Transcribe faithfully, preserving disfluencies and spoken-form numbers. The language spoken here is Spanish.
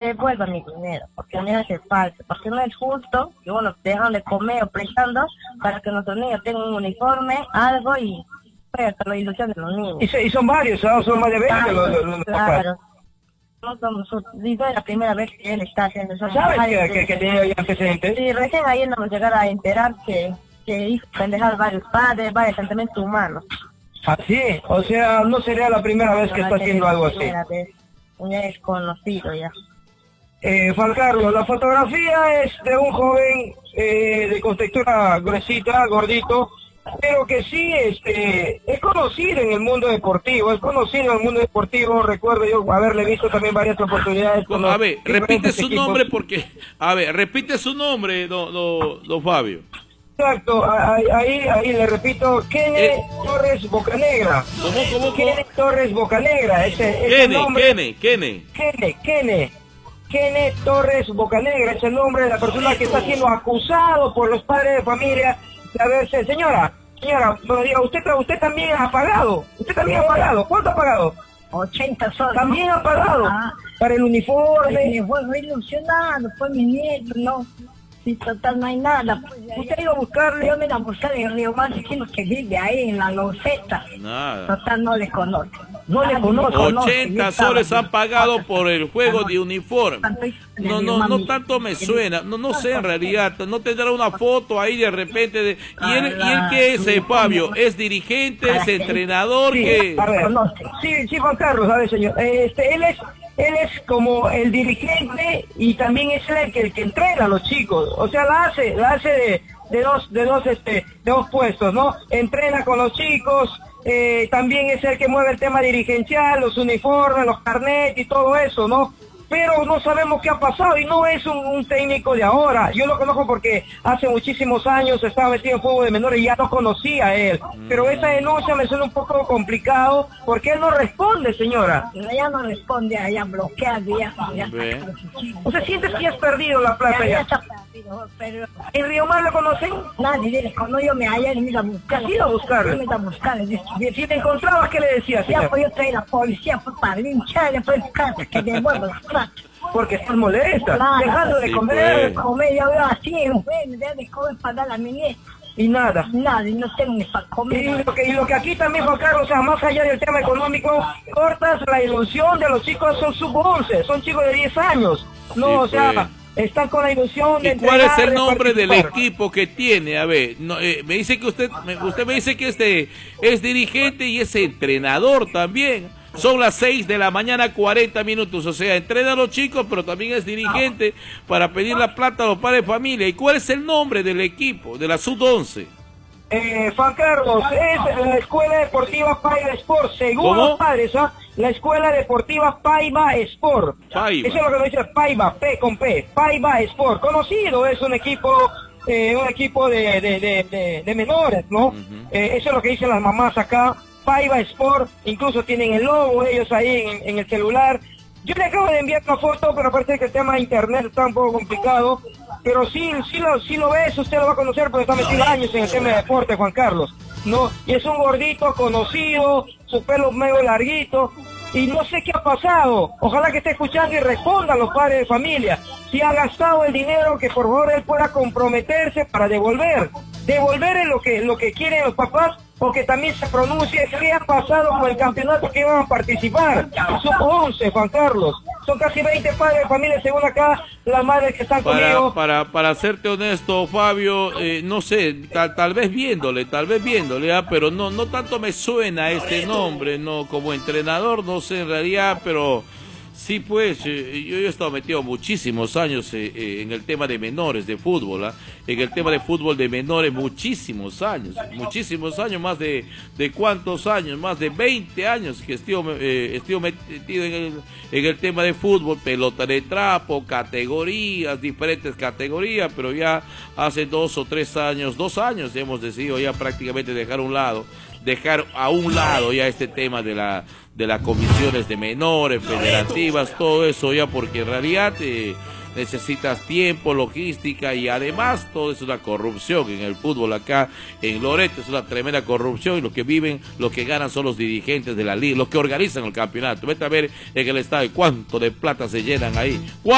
devuelva mi dinero, porque a mí me hace falta, porque no es justo que uno dejan de comer o prestando para que nuestros niños tengan un uniforme, algo y pues, la ilusión de los niños. Y, se, y son varios, ¿no? Son más de veinte Claro, los, los, los claro. No somos, y no es la primera vez que él está haciendo eso. ¿Sabes que, que, que tenía ya antecedentes? Sí, recién ayer nos vamos a llegar a enterar que, que hizo pendejar varios padres, varios sentimientos humanos. Así, o sea, no sería la primera vez que está haciendo algo así. Ya es conocido ya. Eh, Juan Carlos, la fotografía es de un joven eh, de contextura gruesita, gordito, pero que sí este, es conocido en el mundo deportivo, es conocido en el mundo deportivo, recuerdo yo haberle visto también varias oportunidades. Con a ver, repite su equipos. nombre porque, a ver, repite su nombre, don, don, don Fabio. Exacto, ahí, ahí, ahí le repito, Kenneth eh, Torres Bocanegra. ¿Cómo, cómo, cómo? Kenneth Torres Bocanegra, ese, ese Kene, nombre. Kene, Kene. Kene, Kene. Kenneth Torres Bocanegra es el nombre de la persona que está siendo acusado por los padres de familia de haberse... Señora, señora, usted, usted también ha pagado, usted también ha pagado, ¿cuánto ha pagado? ochenta soles. También ha pagado, ah, para el uniforme. Me fue ilusionado, fue mi nieto, no. Sí, total, no hay nada. Usted ha ido a buscarle, yo me la buscar en Río Mar, dijimos que vive ahí en la Loseta. Nada. Total, no le conozco. No le conozco. ochenta soles han pagado por el juego de uniforme. No, no, no tanto me suena. No, no sé en realidad. No tendrá una foto ahí de repente. De... ¿Y él, y él qué es, eh, Fabio? ¿Es dirigente? ¿Es entrenador? Sí, ¿Qué? A ver, sí, sí, Juan Carlos, a ver, señor. Este, él es... Él es como el dirigente y también es el que, el que entrena a los chicos, o sea, la hace, la hace de, de dos, de dos, este, de dos puestos, ¿no? Entrena con los chicos, eh, también es el que mueve el tema dirigencial, los uniformes, los carnets y todo eso, ¿no? Pero no sabemos qué ha pasado y no es un, un técnico de ahora. Yo lo conozco porque hace muchísimos años estaba metido en fútbol de menores y ya no conocía a él. Pero esa denuncia me suena un poco complicado porque él no responde, señora. Ella no responde, ella bloquea, ya, ya. ¿O sea, sientes que ya has perdido la plata ya? Ya está perdido, pero... ¿En Río Mar lo conocen? Nadie, le conozco, yo me ayer me iba a buscar. ¿Has ido a buscarle? Yo me iba a buscarle. Y si te encontrabas, ¿qué le decías? Ya, pues yo traí la policía fue para lincharle, fue el casa que devuelva la plata. Porque estás molesta, claro, dejando de sí, comer, pues. comer, yo veo así, me da de comer para dar a mi nieta. Y nada. Nada, y no tengo ni para comer. Y lo, que, y lo que aquí también, Juan Carlos, o sea, más allá del tema económico, cortas la ilusión de los chicos, son sub once, son chicos de diez años. No, Sí, o sea, pues. están con la ilusión de ¿Y cuál entrenar, es el de nombre del participar. equipo que tiene? A ver, no, eh, me dice que usted, me, usted me dice que este es dirigente y es entrenador también. Son las seis de la mañana, cuarenta minutos, o sea, entrena a los chicos, pero también es dirigente para pedir la plata a los padres de familia. ¿Y cuál es el nombre del equipo, de la sub once? Eh, Juan Carlos, es la Escuela Deportiva Paiva Sport, según ¿Cómo? los padres, ¿ah? La Escuela Deportiva Paiva Sport. Paiva. Eso es lo que nos dice Paiva, P con P, Paiva Sport. Conocido, es un equipo, eh, un equipo de, de, de, de, de menores, ¿no? Uh-huh. eh, eso es lo que dicen las mamás acá. Paiva Sport, incluso tienen el logo ellos ahí en, en el celular. Yo le acabo de enviar una foto, pero parece que el tema de internet está un poco complicado. Pero sí, sí lo, sí lo ves, usted lo va a conocer porque está metido años en el tema de deporte, Juan Carlos. No, y es un gordito conocido, su pelo medio larguito, y no sé qué ha pasado. Ojalá que esté escuchando y responda a los padres de familia. Si ha gastado el dinero, que por favor él pueda comprometerse para devolver. Devolver es lo que, lo que quieren los papás, o que también se pronuncie qué ha pasado con el campeonato que iban a participar. Son once, Juan Carlos. Son casi veinte padres de familia, según acá las madres que están para, conmigo. Para, para serte honesto, Fabio, eh, no sé, tal, tal vez viéndole, tal vez viéndole, ¿eh? pero no, no tanto me suena este nombre, no, como entrenador, no sé en realidad, pero... Sí, pues, eh, yo, yo he estado metido muchísimos años eh, eh, en el tema de menores de fútbol, ¿eh? en el tema de fútbol de menores, muchísimos años, muchísimos años, más de, de cuántos años, más de veinte años que estoy, eh, estoy metido en el, en el tema de fútbol, pelota de trapo, categorías, diferentes categorías, pero ya hace dos o tres años, dos años hemos decidido ya prácticamente dejar a un lado, dejar a un lado ya este tema de la de las comisiones de menores, federativas, todo eso ya, porque en realidad eh, necesitas tiempo, logística y además todo es una corrupción en el fútbol acá en Loreto, es una tremenda corrupción y los que viven, los que ganan son los dirigentes de la liga, los que organizan el campeonato. Vete a ver en el estadio cuánto de plata se llenan ahí.